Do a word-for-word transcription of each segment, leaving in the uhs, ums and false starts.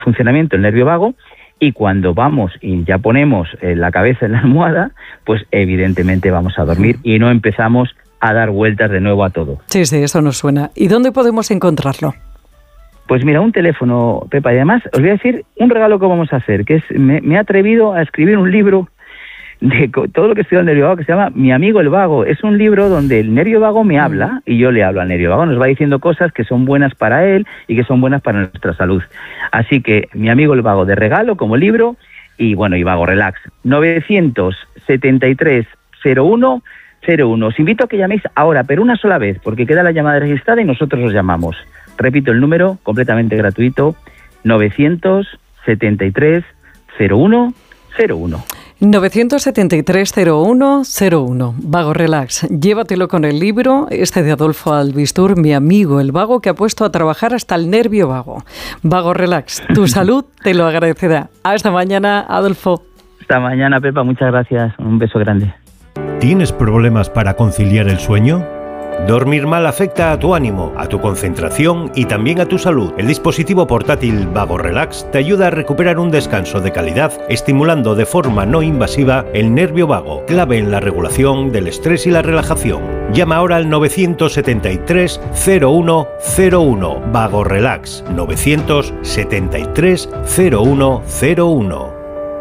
funcionamiento el nervio vago, y cuando vamos y ya ponemos eh, la cabeza en la almohada, pues evidentemente vamos a dormir y no empezamos a dar vueltas de nuevo a todo. Sí, sí, eso nos suena. ¿Y dónde podemos encontrarlo? Pues mira, un teléfono, Pepa, y además os voy a decir un regalo que vamos a hacer, que es, me, me he atrevido a escribir un libro de todo lo que estudia el nervio vago, que se llama Mi amigo el vago. Es un libro donde el nervio vago me habla y yo le hablo al nervio vago. Nos va diciendo cosas que son buenas para él y que son buenas para nuestra salud. Así que Mi amigo el vago de regalo como libro, y bueno, y Vago Relax. novecientos setenta y tres cero uno cero uno. Os invito a que llaméis ahora, pero una sola vez, porque queda la llamada registrada y nosotros os llamamos. Repito el número, completamente gratuito, novecientos setenta y tres cero uno cero uno. novecientos setenta y tres cero uno cero uno. Vago Relax. Llévatelo con el libro, este de Adolfo Albistur, Mi amigo el vago, que ha puesto a trabajar hasta el nervio vago. Vago Relax. Tu salud te lo agradecerá. Hasta mañana, Adolfo. Hasta mañana, Pepa. Muchas gracias. Un beso grande. ¿Tienes problemas para conciliar el sueño? Dormir mal afecta a tu ánimo, a tu concentración y también a tu salud. El dispositivo portátil Vago Relax te ayuda a recuperar un descanso de calidad, estimulando de forma no invasiva el nervio vago, clave en la regulación del estrés y la relajación. Llama ahora al novecientos setenta y tres cero uno cero uno. Vago Relax. novecientos setenta y tres cero uno cero uno.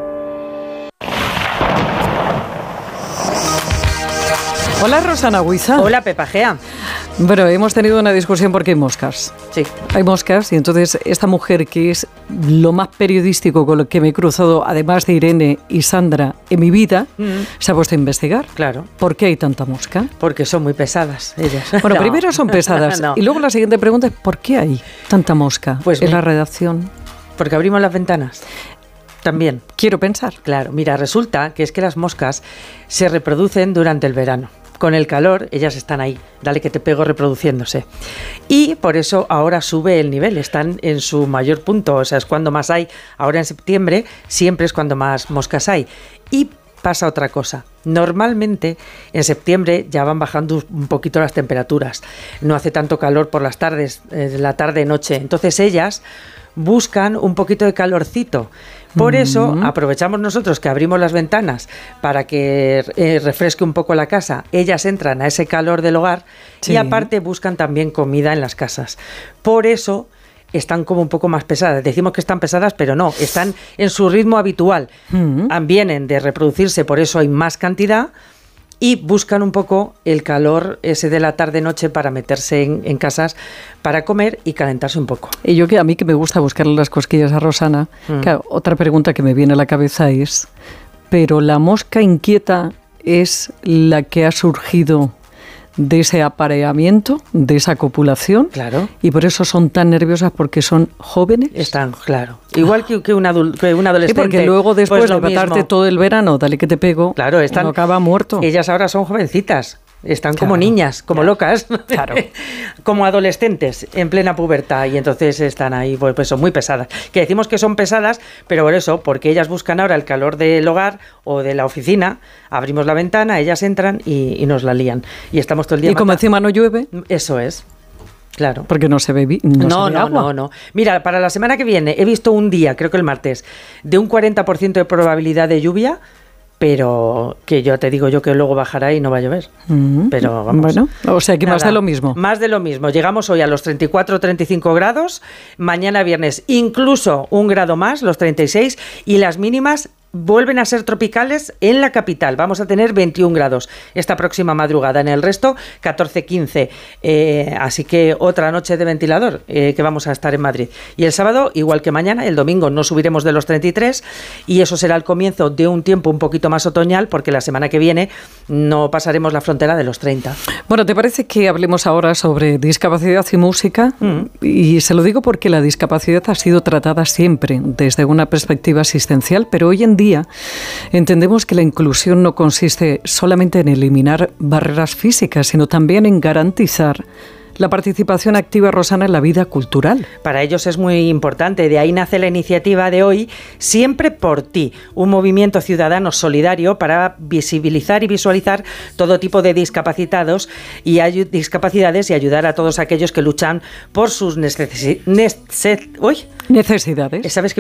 Hola, Rosana Huiza. Hola, Pepa Gea. Bueno, hemos tenido una discusión porque hay moscas. Sí. Hay moscas y entonces esta mujer, que es lo más periodístico con lo que me he cruzado, además de Irene y Sandra, en mi vida, mm. se ha puesto a investigar. Claro. ¿Por qué hay tanta mosca? Porque son muy pesadas ellas. Bueno, no. primero son pesadas no. y luego la siguiente pregunta es ¿por qué hay tanta mosca pues en me... la redacción? Porque abrimos las ventanas. También. Quiero pensar. Claro, mira, resulta que es que las moscas se reproducen durante el verano. Con el calor, ellas están ahí, dale que te pego, reproduciéndose. Y por eso ahora sube el nivel, están en su mayor punto, o sea, es cuando más hay. Ahora en septiembre siempre es cuando más moscas hay. Y pasa otra cosa. Normalmente en septiembre ya van bajando un poquito las temperaturas. No hace tanto calor por las tardes, eh, la tarde-noche. Entonces ellas buscan un poquito de calorcito. Por eso uh-huh. aprovechamos nosotros que abrimos las ventanas para que eh, refresque un poco la casa. Ellas entran a ese calor del hogar sí. y aparte buscan también comida en las casas. Por eso están como un poco más pesadas. Decimos que están pesadas, pero no, están en su ritmo habitual. Uh-huh. Vienen de reproducirse, por eso hay más cantidad. Y buscan un poco el calor ese de la tarde-noche para meterse en, en casas para comer y calentarse un poco. Y yo que a mí que me gusta buscarle las cosquillas a Rosana, mm. claro, otra pregunta que me viene a la cabeza es, ¿pero la mosca inquieta es la que ha surgido de ese apareamiento, de esa copulación? Claro. Y por eso son tan nerviosas porque son jóvenes. Están, claro. Igual que, que, un, adul- que un adolescente. Sí, porque luego después pues de matarte todo el verano, dale que te pego, claro, están, uno acaba muerto. Ellas ahora son jovencitas. Están claro, como niñas, como claro, locas, claro. como adolescentes en plena pubertad y entonces están ahí, pues, pues son muy pesadas. Que decimos que son pesadas, pero por eso, porque ellas buscan ahora el calor del hogar o de la oficina, abrimos la ventana, ellas entran y, y nos la lían. Y estamos todo el día... Y como encima no llueve... Eso es. Claro. Porque no se ve, vi- no, no, se ve no, agua. no, no. Mira, para la semana que viene he visto un día, creo que el martes, de un cuarenta por ciento de probabilidad de lluvia, pero que yo te digo yo que luego bajará y no va a llover. Mm-hmm. Pero vamos. Bueno, o sea que nada, más de lo mismo. Más de lo mismo. Llegamos hoy a los treinta y cuatro, treinta y cinco grados, mañana viernes incluso un grado más, los treinta y seis, y las mínimas vuelven a ser tropicales en la capital. Vamos a tener veintiún grados esta próxima madrugada. En el resto, catorce, quince. Eh, así que otra noche de ventilador eh, que vamos a estar en Madrid. Y el sábado, igual que mañana, el domingo no subiremos de los treinta y tres y eso será el comienzo de un tiempo un poquito más otoñal porque la semana que viene no pasaremos la frontera de los treinta. Bueno, ¿te parece que hablemos ahora sobre discapacidad y música? Mm. Y se lo digo porque la discapacidad ha sido tratada siempre desde una perspectiva asistencial, pero hoy en día entendemos que la inclusión no consiste solamente en eliminar barreras físicas, sino también en garantizar la participación activa, Rosana, en la vida cultural. Para ellos es muy importante. De ahí nace la iniciativa de hoy, Siempre por ti, un movimiento ciudadano solidario para visibilizar y visualizar todo tipo de discapacitados y ayu- discapacidades y ayudar a todos aquellos que luchan por sus necesi- neces- uy, necesidades. ¿Sabes qué?